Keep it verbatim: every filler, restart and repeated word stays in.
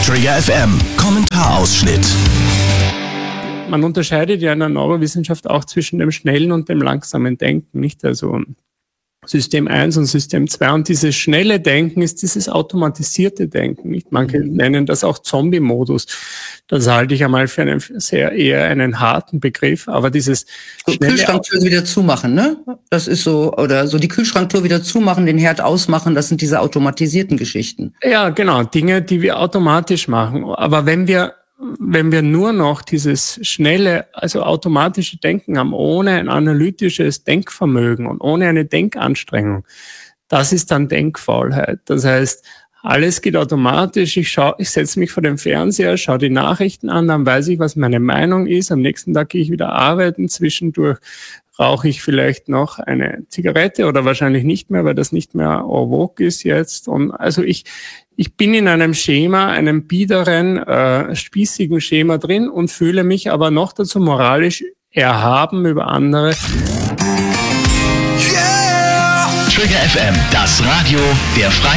Trigger F M Kommentarausschnitt. Man unterscheidet ja in der Neurowissenschaft auch zwischen dem schnellen und dem langsamen Denken, nicht? Also System eins und System zwei. Und dieses schnelle Denken ist dieses automatisierte Denken, nicht? Manche mhm. nennen das auch Zombie-Modus. Das halte ich einmal für einen sehr eher einen harten Begriff, aber dieses so Kühlschranktür wieder zumachen, ne? Das ist so, oder so die Kühlschranktür wieder zumachen, den Herd ausmachen, das sind diese automatisierten Geschichten. Ja, genau, Dinge, die wir automatisch machen. Aber wenn wir Wenn wir nur noch dieses schnelle, also automatische Denken haben, ohne ein analytisches Denkvermögen und ohne eine Denkanstrengung, das ist dann Denkfaulheit. Das heißt, alles geht automatisch. Ich schaue, ich setze mich vor den Fernseher, schaue die Nachrichten an, dann weiß ich, was meine Meinung ist. Am nächsten Tag gehe ich wieder arbeiten. Zwischendurch rauche ich vielleicht noch eine Zigarette oder wahrscheinlich nicht mehr, weil das nicht mehr en vogue ist jetzt. Und also ich, ich bin in einem Schema, einem biederen, äh, spießigen Schema drin und fühle mich aber noch dazu moralisch erhaben über andere. Yeah! Trigger F M, das Radio der Freien